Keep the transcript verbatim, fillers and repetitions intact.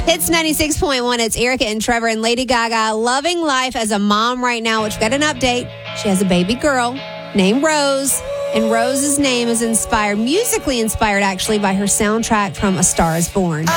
Hits ninety-six point one. It's Erica and Trevor and Lady Gaga loving life as a mom right now, which got an update. She has a baby girl named Rose. And Rose's name is inspired, musically inspired, actually, by her soundtrack from A Star is Born.